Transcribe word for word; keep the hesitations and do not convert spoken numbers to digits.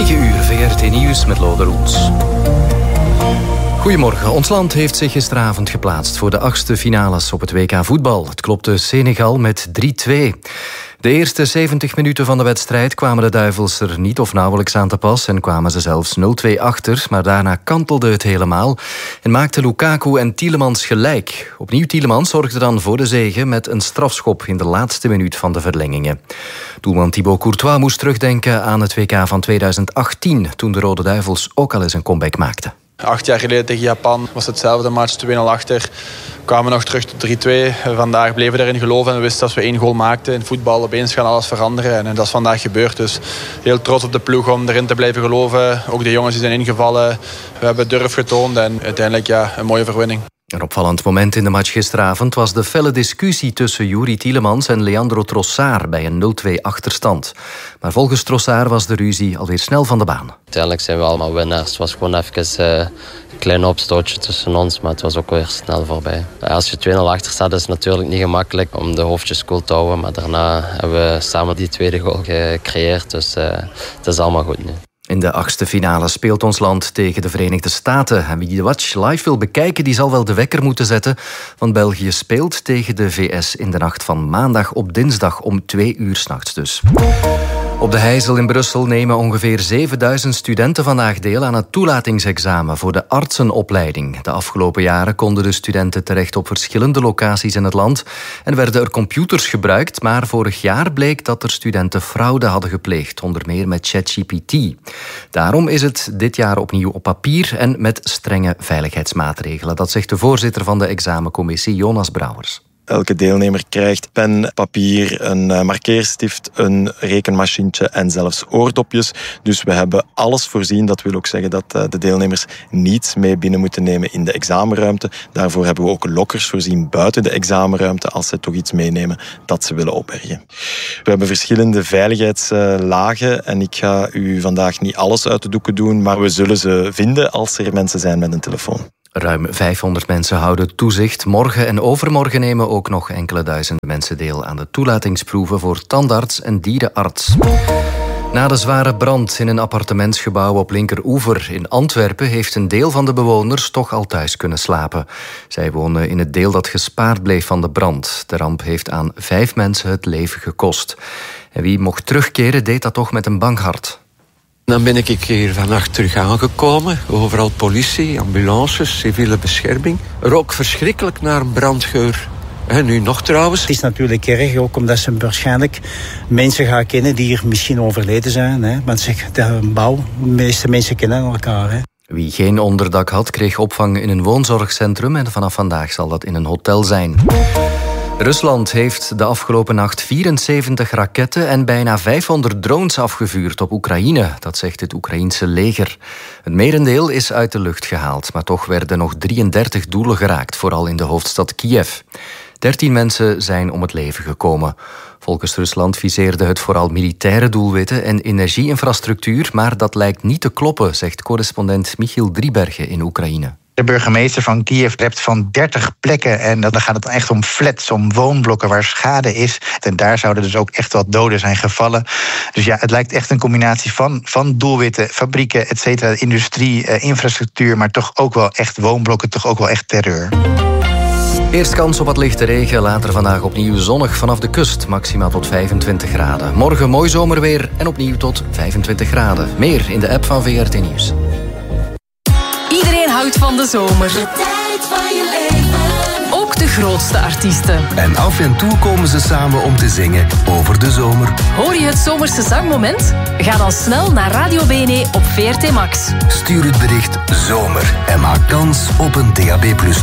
negen uur, V R T Nieuws met Lode Roels. Goedemorgen. Ons land heeft zich gisteravond geplaatst voor de achtste finales op het W K voetbal. Het klopte Senegal met drie twee. De eerste zeventig minuten van de wedstrijd kwamen de Duivels er niet of nauwelijks aan te pas en kwamen ze zelfs nul twee achter, maar daarna kantelde het helemaal en maakten Lukaku en Tielemans gelijk. Opnieuw Tielemans zorgde dan voor de zege met een strafschop in de laatste minuut van de verlengingen. Doelman Thibaut Courtois moest terugdenken aan het W K van tweeduizend achttien, toen de Rode Duivels ook al eens een comeback maakten. Acht jaar geleden tegen Japan was hetzelfde match, twee nul achter. We kwamen nog terug tot drie twee. Vandaag bleven we erin geloven en we wisten dat als we één goal maakten in voetbal, opeens gaan alles veranderen. En dat is vandaag gebeurd. Dus heel trots op de ploeg om erin te blijven geloven. Ook de jongens die zijn ingevallen. We hebben durf getoond en uiteindelijk ja, een mooie verwinning. Een opvallend moment in de match gisteravond was de felle discussie tussen Youri Tielemans en Leandro Trossard bij een nul twee achterstand. Maar volgens Trossard was de ruzie alweer snel van de baan. Uiteindelijk zijn we allemaal winnaars. Het was gewoon even uh, een klein opstootje tussen ons, maar het was ook weer snel voorbij. Als je twee nul achter staat is het natuurlijk niet gemakkelijk om de hoofdjes koel te houden, maar daarna hebben we samen die tweede goal gecreëerd, dus uh, het is allemaal goed nu. In de achtste finale speelt ons land tegen de Verenigde Staten. En wie de match live wil bekijken, die zal wel de wekker moeten zetten. Want België speelt tegen de V S in de nacht van maandag op dinsdag om twee uur 's nachts dus. Op de Heijzel in Brussel nemen ongeveer zevenduizend studenten vandaag deel aan het toelatingsexamen voor de artsenopleiding. De afgelopen jaren konden de studenten terecht op verschillende locaties in het land en werden er computers gebruikt, maar vorig jaar bleek dat er studenten fraude hadden gepleegd, onder meer met ChatGPT. Daarom is het dit jaar opnieuw op papier en met strenge veiligheidsmaatregelen. Dat zegt de voorzitter van de examencommissie, Jonas Brouwers. Elke deelnemer krijgt pen, papier, een markeerstift, een rekenmachientje en zelfs oordopjes. Dus we hebben alles voorzien. Dat wil ook zeggen dat de deelnemers niets mee binnen moeten nemen in de examenruimte. Daarvoor hebben we ook lokkers voorzien buiten de examenruimte als ze toch iets meenemen dat ze willen opbergen. We hebben verschillende veiligheidslagen en ik ga u vandaag niet alles uit de doeken doen, maar we zullen ze vinden als er mensen zijn met een telefoon. Ruim vijfhonderd mensen houden toezicht. Morgen en overmorgen nemen ook nog enkele duizenden mensen deel aan de toelatingsproeven voor tandarts en dierenarts. Na de zware brand in een appartementsgebouw op Linkeroever in Antwerpen heeft een deel van de bewoners toch al thuis kunnen slapen. Zij wonen in het deel dat gespaard bleef van de brand. De ramp heeft aan vijf mensen het leven gekost. En wie mocht terugkeren, deed dat toch met een bang hart. Dan ben ik hier vannacht terug aangekomen. Overal politie, ambulances, civiele bescherming. Rook verschrikkelijk naar een brandgeur. En nu nog trouwens. Het is natuurlijk erg, ook omdat ze waarschijnlijk mensen gaan kennen die hier misschien overleden zijn. Hè? Want zeg, de bouw, de meeste mensen kennen elkaar. Hè? Wie geen onderdak had, kreeg opvang in een woonzorgcentrum en vanaf vandaag zal dat in een hotel zijn. Rusland heeft de afgelopen nacht vierenzeventig raketten en bijna vijfhonderd drones afgevuurd op Oekraïne. Dat zegt het Oekraïense leger. Het merendeel is uit de lucht gehaald, maar toch werden nog drieëndertig doelen geraakt, vooral in de hoofdstad Kiev. Dertien mensen zijn om het leven gekomen. Volgens Rusland viseerde het vooral militaire doelwitten en energieinfrastructuur, maar dat lijkt niet te kloppen, zegt correspondent Michiel Driebergen in Oekraïne. De burgemeester van Kiev hebt van dertig plekken en dan gaat het echt om flats, om woonblokken waar schade is. En daar zouden dus ook echt wat doden zijn gevallen. Dus ja, het lijkt echt een combinatie van, van doelwitten, fabrieken, et cetera, industrie, eh, infrastructuur, maar toch ook wel echt woonblokken, toch ook wel echt terreur. Eerst kans op wat lichte regen, later vandaag opnieuw zonnig vanaf de kust. Maximaal tot vijfentwintig graden. Morgen mooi zomerweer en opnieuw tot vijfentwintig graden. Meer in de app van V R T Nieuws. Iedereen houdt van de zomer. De tijd van je leven. Ook de grootste artiesten. En af en toe komen ze samen om te zingen over de zomer. Hoor je het zomerse zangmoment? Ga dan snel naar Radio B N E op V R T Max. Stuur het bericht zomer en maak kans op een D A B plus